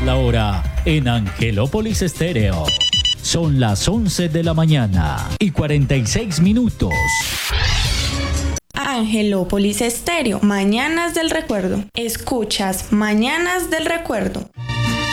la hora en Angelópolis Estéreo. Son las 11 de la mañana y 46 minutos. Angelópolis Estéreo, Mañanas del Recuerdo. Escuchas Mañanas del Recuerdo.